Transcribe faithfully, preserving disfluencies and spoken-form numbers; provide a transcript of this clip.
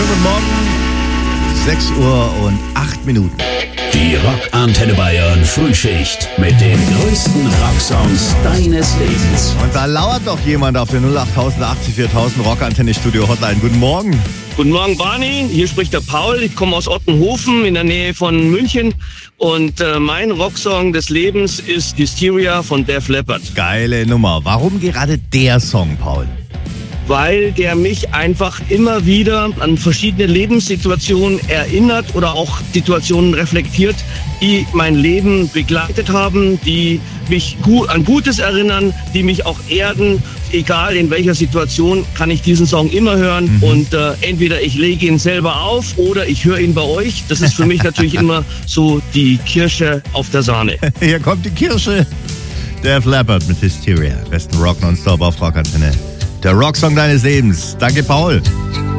Schönen guten Morgen. sechs Uhr und acht Minuten. Die Rock-Antenne Bayern Frühschicht mit den größten Rocksongs deines Lebens. Und da lauert doch jemand auf der null acht achtzig viertausend Rock-Antenne Studio Hotline. Guten Morgen. Guten Morgen, Barney. Hier spricht der Paul. Ich komme aus Ottenhofen in der Nähe von München. Und äh, mein Rocksong des Lebens ist Hysteria von Def Leppard. Geile Nummer. Warum gerade der Song, Paul? Weil der mich einfach immer wieder an verschiedene Lebenssituationen erinnert oder auch Situationen reflektiert, die mein Leben begleitet haben, die mich gut, an Gutes erinnern, die mich auch erden. Egal in welcher Situation kann ich diesen Song immer hören mhm. und äh, entweder ich lege ihn selber auf oder ich höre ihn bei euch. Das ist für mich natürlich immer so die Kirsche auf der Sahne. Hier kommt die Kirsche. Def Leppard mit Hysteria. Besten Rock nonstop auf Rockantenne. Der Rocksong deines Lebens. Danke, Paul.